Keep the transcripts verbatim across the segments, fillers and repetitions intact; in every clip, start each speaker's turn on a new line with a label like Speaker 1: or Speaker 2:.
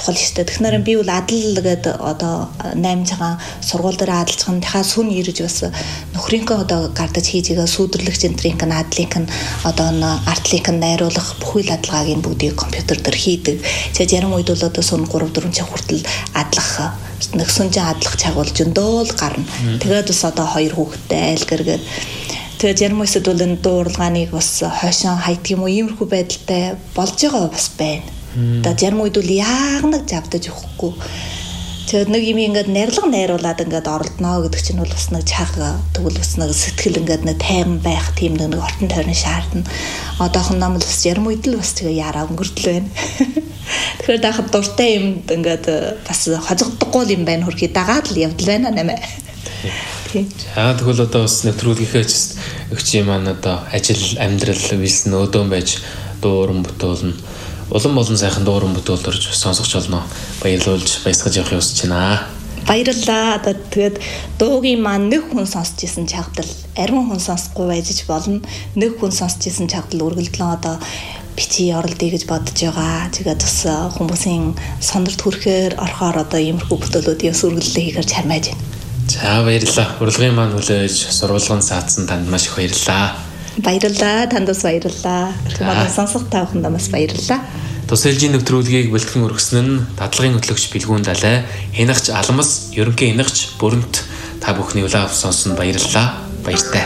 Speaker 1: чухал шүү дээ. Тэгэхээр би бол адал гэдэг одоо наймж байгаа сургууль дээр адалж байгаа дахиад сүн ирж бас нөхрийнхөө одоо гардаж хийж байгаа сүйдэрлэгч энтрийнх нь адлынх нь одоо артлынх нь найруулах бүхэл адалгааг нь бүгдийг компьютер дээр хийдэг. Тэгээд ярим үед бол одоо сүн три four цаг хүртэл адлах нэг сүнжин адлах чагуулж өндөө л гарна. Тэгээд бас одоо хоёр хүүхэдтэй айл гэргээд тэгээд ярим үсэд бол энэ дууралгааныг бас хойшоо хайдаг юм уу иймэрхүү байдалтай болж байгаа бас байна. Тэгээд ярим үед бол яг нэг завдаж өгөхгүй. Тэгээд нэг юм ингээд нэрлэг найруулад ингээд оролдоно гэдэг чинь бол бас нэг чага тэгвэл бас нэг сэтгэл ингээд нэг тайван байх тийм нэг ортон тойрны шаардна. Одоохон нам л бас ярим үед л бас тэгээ яраа өнгөрдөл байна. Тэгэхээр дахад дуртай юм ингээд бас хожигддаггүй юм байна хөрхий дагаад л явдал байна нэмэ.
Speaker 2: За тэгвэл одоо бас нэвтрүүлгийнхээ өгч юм аа одоо ажил амьдрал вилсэн өдөөн байж дууран бүтүүлнэ. Улам болон сайхан дууран бүтүүлж сонсогч болно. Баярлуулж баясгаж явах ёсч байна.
Speaker 1: Баярлалаа. Одоо тэгээд дуугийн маань нэг хүн сонсч исэн чагтал ариун хүн сонсохгүй байж болно. Нэг хүн сонсч исэн чагтал үргэлжлэн одоо бичиж оролдъё гэж бодож байгаа. Тэгээд бас хүмүүсийн сондорт хүрэхээр орохоор одоо иймэрхүү бүтээлүүдийн сүргэлээ хийхээр чамайж байна.
Speaker 2: За баярлалаа. Урилгын маань хүлээж сурвалган саацсан танд маш их баярлалаа.
Speaker 1: Баярлалаа. Танд бас баярлалаа. Манай сонсох та бүхэнд бас баярлалаа.
Speaker 2: Тус ээлжийн нэвтрүүлгийг бэлтгэн өргөсөн нь дадлагын хөтлөгч Билгүүн Далай, Хянагч Алмас, ерөнхий хянагч Бүрэнт та бүхний улаав сонсон баярлалаа. Баяртай.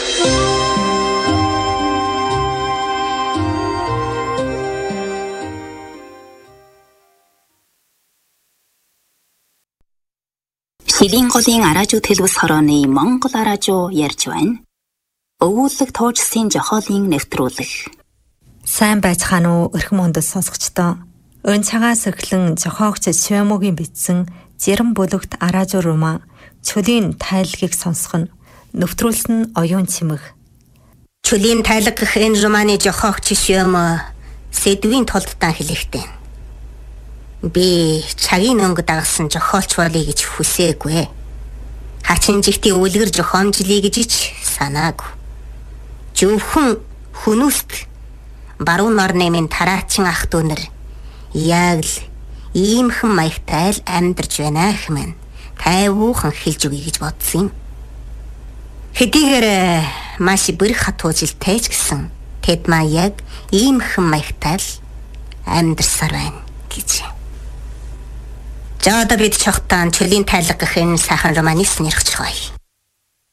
Speaker 3: Хэлийн голын араажуу төлөвс хорооны Монгол араажуу ярьж байна. Өвүүлэг туужсын жохоолын нэвтрүүлэг.
Speaker 4: Сайн байцгаана уу өрхм өндөс сонсогчдоо. Өн цагаас эхлэн жохоогч Швэмогийн бичсэн Жирэн бүлэгт араажуу роман Чөлийн тайлагийг сонсох нь нэвтрүүлсэн оюун чимэг.
Speaker 5: Чөлийн тайлаг гэх энэ романы жохоогч Швэмо сэдвийн тулдтан хэлэхтэй. Би цагийн өнгө дагсан жохоолч болъё гэж хүсээгүй. Хачин жигтийн үлгэр жохоомжлъя гэж ч санаагүй. Зөвхөн хүмүүст баруун орны минь тараачин ах дүү нар яг л иймхэн маягтай л амьдарч байна хэмээн тайвуухан хэлж өгье гэж бодсон юм. Хэдийгээр маш бэрх хатуужилтэй ч гэсэн тэд маа яг иймхэн маягтай л амьдарсаар байна гэж. За одоо бид чогтаан Чөлийн тайлаг гэх энэ сайхан романыг нэрхэж гоё.